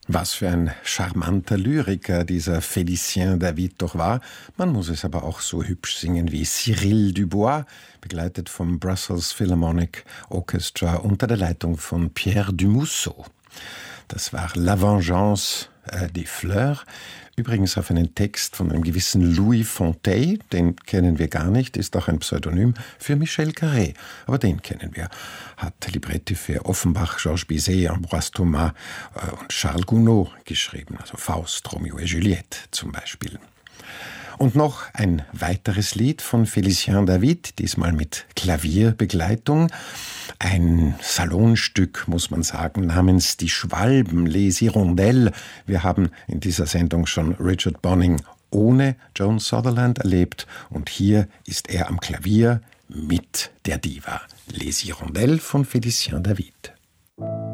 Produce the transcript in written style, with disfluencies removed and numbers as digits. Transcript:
Was für ein charmanter Lyriker dieser Félicien David doch war. Man muss es aber auch so hübsch singen wie Cyril Dubois, begleitet vom Brussels Philharmonic Orchestra unter der Leitung von Pierre Dumousseau. Das war La Vengeance des Fleurs. Übrigens auf einen Text von einem gewissen Louis Fonteille, den kennen wir gar nicht, ist auch ein Pseudonym für Michel Carré, aber den kennen wir. Hat Libretti für Offenbach, Georges Bizet, Ambroise Thomas und Charles Gounod geschrieben, also Faust, Romeo et Juliette zum Beispiel. Und noch ein weiteres Lied von Félicien David, diesmal mit Klavierbegleitung. Ein Salonstück, muss man sagen, namens Die Schwalben, Les Hirondelles. Wir haben in dieser Sendung schon Richard Bonning ohne Joan Sutherland erlebt. Und hier ist er am Klavier mit der Diva. Les Hirondelles von Félicien David.